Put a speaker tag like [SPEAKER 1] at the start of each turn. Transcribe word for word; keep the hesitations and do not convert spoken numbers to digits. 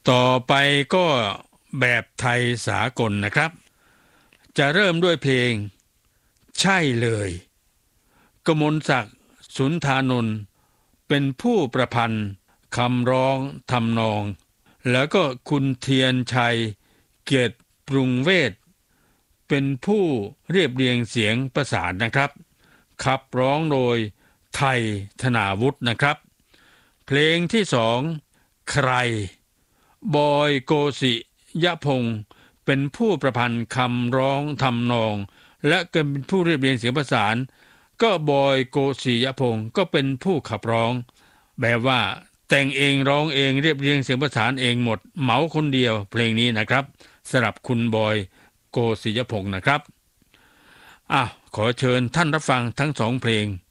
[SPEAKER 1] ต่อไปก็แบบไทยสากลนะครับจะเริ่มด้วยเพลงใช่เลยกมลศักดิ์สุนทานนท์เป็นผู้ประพันธ์คำร้องทำนองแล้วก็คุณเทียนชัยเกียรติปรุงเวทเป็นผู้เรียบเรียงเสียงประสานนะครับขับร้องโดยไทยธนาวุฒินะครับเพลงที่สองใครบอยโกสิยพงศ์เป็นผู้ประพันธ์คำร้องทำนองและก็เป็นผู้เรียบเรียงเสียงประสานก็บอยโกสิยพงศ์ก็เป็นผู้ขับร้องแบบว่าแต่งเองร้องเองเรียบเรียงเสียงประสานเองหมดเหมาคนเดียวเพลงนี้นะครับสำหรับคุณบอยโกสิยพงศ์นะครับอ่ะขอเชิญท่านรับฟังทั้งสองเพลง